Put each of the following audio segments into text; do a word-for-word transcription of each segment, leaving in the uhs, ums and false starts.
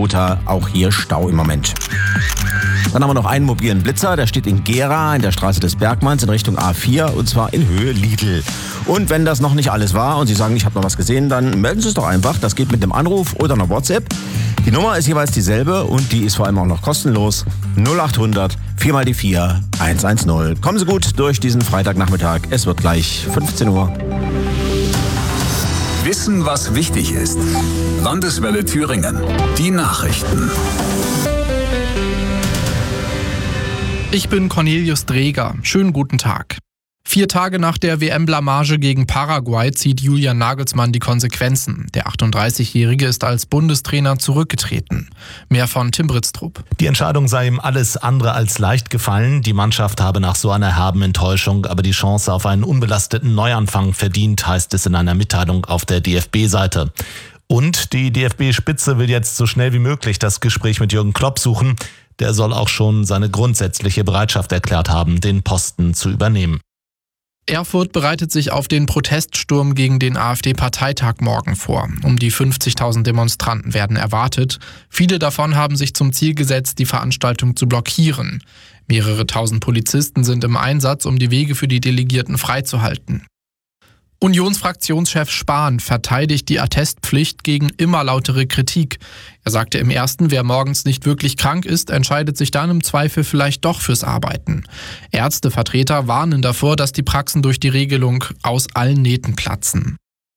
Gotha auch hier Stau im Moment. Dann haben wir noch einen mobilen Blitzer, der steht in Gera in der Straße des Bergmanns in Richtung A vier und zwar in Höhe Lidl. Und wenn das noch nicht alles war und Sie sagen, ich habe noch was gesehen, dann melden Sie es doch einfach. Das geht mit einem Anruf oder einer WhatsApp. Die Nummer ist jeweils dieselbe und die ist vor allem auch noch kostenlos. null acht hundert vier mal die vier eins eins null. Kommen Sie gut durch diesen Freitagnachmittag. Es wird gleich fünfzehn Uhr. Wissen, was wichtig ist. Landeswelle Thüringen. Die Nachrichten. Ich bin Cornelius Dreger. Schönen guten Tag. Vier Tage nach der W M-Blamage gegen Paraguay zieht Julian Nagelsmann die Konsequenzen. Der achtunddreißigjährige ist als Bundestrainer zurückgetreten. Mehr von Tim Britztrup. Die Entscheidung sei ihm alles andere als leicht gefallen. Die Mannschaft habe nach so einer herben Enttäuschung aber die Chance auf einen unbelasteten Neuanfang verdient, heißt es in einer Mitteilung auf der D F B-Seite. Und die D F B-Spitze will jetzt so schnell wie möglich das Gespräch mit Jürgen Klopp suchen. Der soll auch schon seine grundsätzliche Bereitschaft erklärt haben, den Posten zu übernehmen. Erfurt bereitet sich auf den Proteststurm gegen den AfD-Parteitag morgen vor. Um die fünfzigtausend Demonstranten werden erwartet. Viele davon haben sich zum Ziel gesetzt, die Veranstaltung zu blockieren. Mehrere tausend Polizisten sind im Einsatz, um die Wege für die Delegierten freizuhalten. Unionsfraktionschef Spahn verteidigt die Attestpflicht gegen immer lautere Kritik. Er sagte im ersten, wer morgens nicht wirklich krank ist, entscheidet sich dann im Zweifel vielleicht doch fürs Arbeiten. Ärztevertreter warnen davor, dass die Praxen durch die Regelung aus allen Nähten platzen.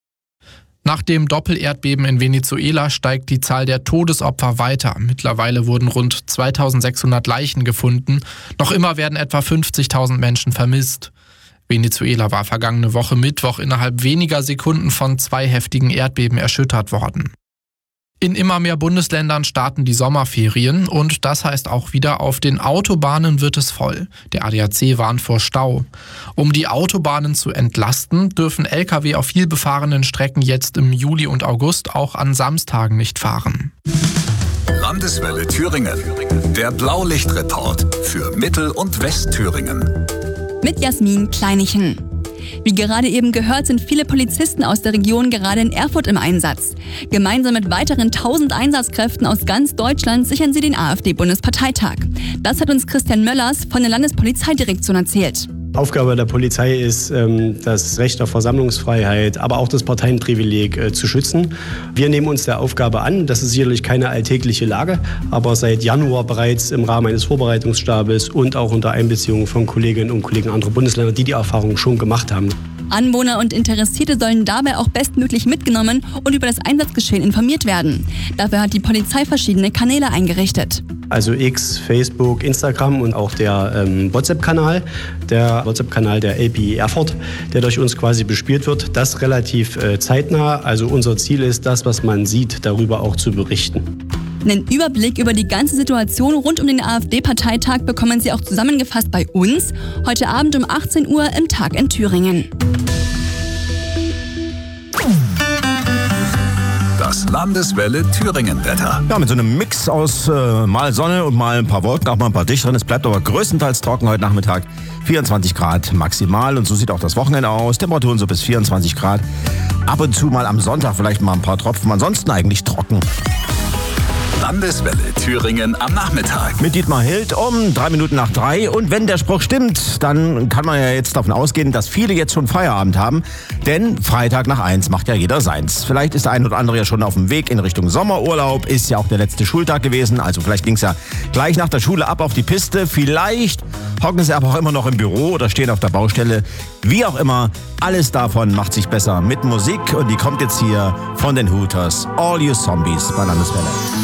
Nach dem Doppelerdbeben in Venezuela steigt die Zahl der Todesopfer weiter. Mittlerweile wurden rund zweitausendsechshundert Leichen gefunden. Noch immer werden etwa fünfzigtausend Menschen vermisst. Venezuela war vergangene Woche Mittwoch innerhalb weniger Sekunden von zwei heftigen Erdbeben erschüttert worden. In immer mehr Bundesländern starten die Sommerferien und das heißt auch wieder, auf den Autobahnen wird es voll. Der A D A C warnt vor Stau. Um die Autobahnen zu entlasten, dürfen L K W auf viel befahrenen Strecken jetzt im Juli und August auch an Samstagen nicht fahren. Landeswelle Thüringen. Der Blaulichtreport für Mittel- und Westthüringen. Mit Jasmin Kleinichen. Wie gerade eben gehört, sind viele Polizisten aus der Region gerade in Erfurt im Einsatz. Gemeinsam mit weiteren tausend Einsatzkräften aus ganz Deutschland sichern sie den AfD-Bundesparteitag. Das hat uns Christian Möllers von der Landespolizeidirektion erzählt. Aufgabe der Polizei ist, das Recht auf Versammlungsfreiheit, aber auch das Parteienprivileg zu schützen. Wir nehmen uns der Aufgabe an. Das ist sicherlich keine alltägliche Lage, aber seit Januar bereits im Rahmen eines Vorbereitungsstabes und auch unter Einbeziehung von Kolleginnen und Kollegen anderer Bundesländer, die die Erfahrung schon gemacht haben. Anwohner und Interessierte sollen dabei auch bestmöglich mitgenommen und über das Einsatzgeschehen informiert werden. Dafür hat die Polizei verschiedene Kanäle eingerichtet. Also X, Facebook, Instagram und auch der ähm, WhatsApp-Kanal. Der WhatsApp-Kanal der L P I Erfurt, der durch uns quasi bespielt wird. Das relativ äh, zeitnah. Also unser Ziel ist, das, was man sieht, darüber auch zu berichten. Einen Überblick über die ganze Situation rund um den AfD-Parteitag bekommen Sie auch zusammengefasst bei uns. Heute Abend um achtzehn Uhr im Tag in Thüringen. Das Landeswelle Thüringen-Wetter. Ja, mit so einem Mix aus äh, mal Sonne und mal ein paar Wolken, auch mal ein paar dichteren. Es bleibt aber größtenteils trocken heute Nachmittag. vierundzwanzig Grad maximal und so sieht auch das Wochenende aus. Temperaturen so bis vierundzwanzig Grad. Ab und zu mal am Sonntag vielleicht mal ein paar Tropfen. Ansonsten eigentlich trocken. Landeswelle Thüringen am Nachmittag. Mit Dietmar Hild um drei Minuten nach drei. Und wenn der Spruch stimmt, dann kann man ja jetzt davon ausgehen, dass viele jetzt schon Feierabend haben. Denn Freitag nach eins macht ja jeder seins. Vielleicht ist der ein oder andere ja schon auf dem Weg in Richtung Sommerurlaub. Ist ja auch der letzte Schultag gewesen. Also vielleicht ging es ja gleich nach der Schule ab auf die Piste. Vielleicht hocken sie aber auch immer noch im Büro oder stehen auf der Baustelle. Wie auch immer, alles davon macht sich besser mit Musik. Und die kommt jetzt hier von den Hooters. All You Zombies bei Landeswelle.